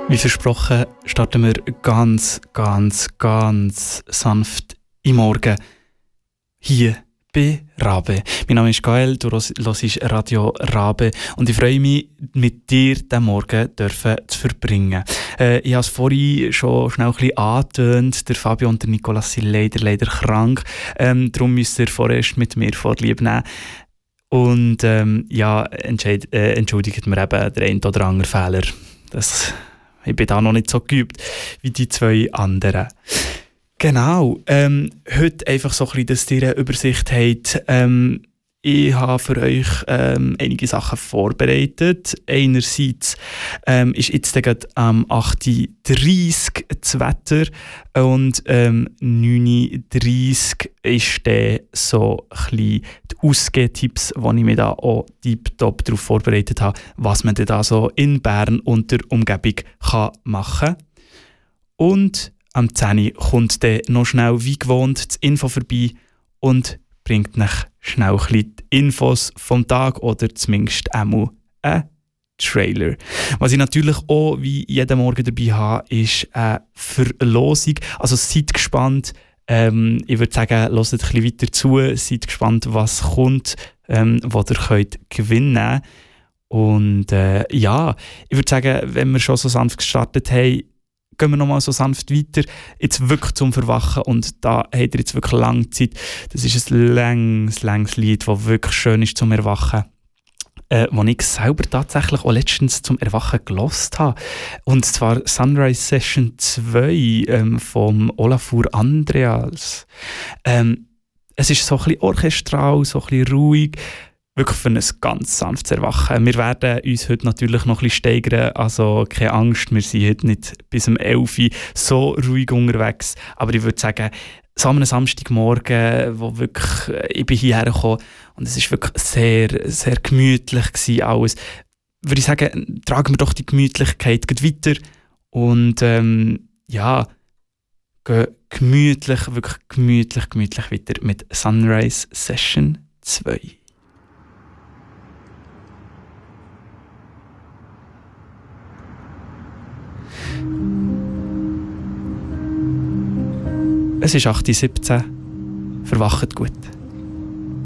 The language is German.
Wie versprochen starten wir ganz sanft im Morgen hier bei Rabe. Mein Name ist Gael, du hörst Radio Rabe und ich freue mich, mit dir diesen Morgen zu verbringen. Ich habe es vorhin schon schnell ein bisschen angetönt, der Fabio und der Nicolas sind leider krank, darum müsst ihr vorerst mit mir Vorlieb nehmen. Und entschuldigt mir eben den einen oder anderen Fehler. Ich bin da noch nicht so geübt wie die zwei anderen. Genau, heute einfach so ein bisschen, dass ihr eine Übersicht habt. Ich habe für euch einige Sachen vorbereitet. Einerseits ist jetzt gerade am 8.30 Uhr das Wetter und 9.30 Uhr ist dann so ein bisschen die Ausgehtipps, wo ich mir da auch tiptop darauf vorbereitet habe, was man denn da so in Bern und der Umgebung machen kann. Und am 10 Uhr kommt dann noch schnell wie gewohnt das Info vorbei und bringt nach schnell ein bisschen die Infos vom Tag oder zumindest einmal einen Trailer. Was ich natürlich auch wie jeden Morgen dabei habe, ist eine Verlosung. Also seid gespannt. Ich würde sagen, hört ein bisschen weiter zu. Seid gespannt, was kommt, was ihr könnt gewinnen. Und ich würde sagen, wenn wir schon so sanft gestartet haben, gehen wir nochmal so sanft weiter, jetzt wirklich zum Verwachen und da habt ihr jetzt wirklich lange Zeit. Das ist ein längs Lied, das wirklich schön ist zum Erwachen, das ich selber tatsächlich auch letztens zum Erwachen gehört habe. Und zwar Sunrise Session 2 vom Olafur Andreas. Es ist so ein bisschen orchestral, so ein bisschen ruhig, wirklich für ein ganz sanftes Erwachen. Wir werden uns heute natürlich noch ein bisschen steigern, also keine Angst, wir sind heute nicht bis um 11 Uhr so ruhig unterwegs. Aber ich würde sagen, so am Samstagmorgen, wo wirklich, ich bin hierher gekommen und es war wirklich sehr gemütlich gewesen, alles. Würde ich sagen, tragen wir doch die Gemütlichkeit weiter und gehen wirklich gemütlich weiter mit Sunrise Session 2. Es ist 8.17 Uhr. Verwacht gut.